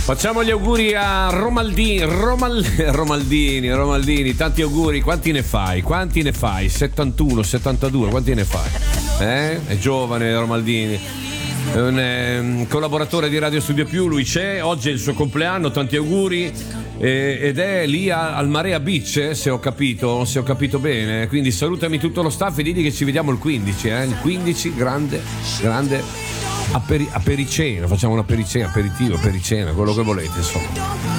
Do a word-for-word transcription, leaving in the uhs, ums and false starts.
Facciamo gli auguri a Romaldini, Romal, Romaldini, Romaldini, tanti auguri. Quanti ne fai? Quanti ne fai? settantuno, settantadue, quanti ne fai? Eh? È giovane Romaldini. È un eh, collaboratore di Radio Studio Più, lui c'è, oggi è il suo compleanno, tanti auguri. Eh, ed è lì a, al Marea Beach, eh, se ho capito, se ho capito bene. Quindi salutami tutto lo staff e digli che ci vediamo il quindici, eh? Il quindici, grande, grande. Aperi- apericena, facciamo un apericena, aperitivo, apericena, quello che volete, insomma.